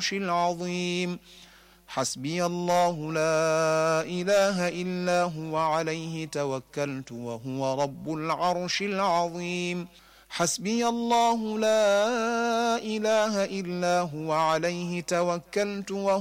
العظيم حسبي الله لا إله إلا هو عليه توكلت وهو رب العرش العظيم حسبي الله لا إله إلا هو عليه توكلت وهو